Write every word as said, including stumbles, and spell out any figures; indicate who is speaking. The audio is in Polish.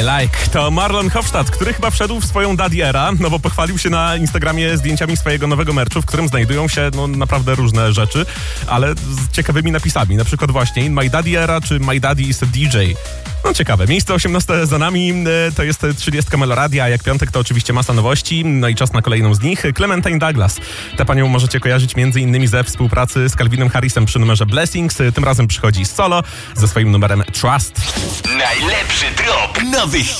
Speaker 1: I like. To Marlon Hofstadt, który chyba wszedł w swoją daddy era, no bo pochwalił się na Instagramie zdjęciami swojego nowego merchu, w którym znajdują się no naprawdę różne rzeczy, ale z ciekawymi napisami. Na przykład właśnie In My Daddy Era czy My Daddy is a D J. No ciekawe. Miejsce osiemnaste za nami, to jest trzydziestka Meloradia, a jak piątek to oczywiście masa nowości, no i czas na kolejną z nich. Clementine Douglas. Tę panią możecie kojarzyć między innymi ze współpracy z Calvinem Harrisem przy numerze Blessings. Tym razem przychodzi solo ze swoim numerem Trust.
Speaker 2: Najlepszy drop nowych